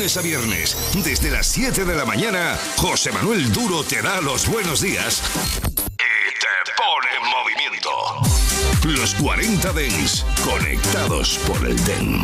lunes a viernes, desde las 7 de la mañana, José Manuel Duro te da los buenos días y te pone en movimiento. Los 40 Dents, conectados por el Dent.